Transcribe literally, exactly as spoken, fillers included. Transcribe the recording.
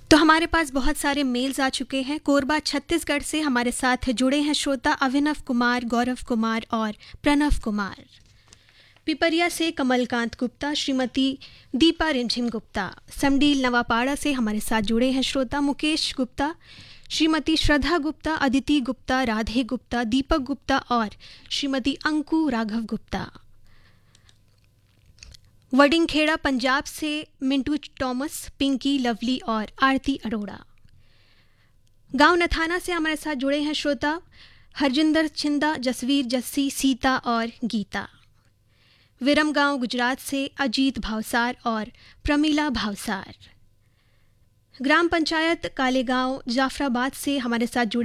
तो हमारे पास बहुत सारे मेल्स आ चुके हैं। कोरबा छत्तीसगढ़ से हमारे साथ जुड़े हैं श्रोता अभिनव कुमार, गौरव कुमार और प्रणव कुमार। पिपरिया से कमलकांत गुप्ता, श्रीमती दीपा रिमझिम गुप्ता। समडील नवापाड़ा से हमारे साथ जुड़े हैं श्रोता मुकेश गुप्ता, श्रीमती श्रद्धा गुप्ता, अदिति गुप्ता, राधे गुप्ता, दीपक गुप्ता और श्रीमती अंकु राघव गुप्ता। वडिंगखेड़ा पंजाब से मिंटू टॉमस, पिंकी, लवली और आरती अरोड़ा। गांव नथाना से हमारे साथ जुड़े हैं श्रोता हरजिंदर छिंदा, जसवीर जस्सी, सीता और गीता। विरमगांव गुजरात से अजीत भावसार और प्रमीला भावसार। ग्राम पंचायत कालेगांव जाफराबाद से हमारे साथ जुड़े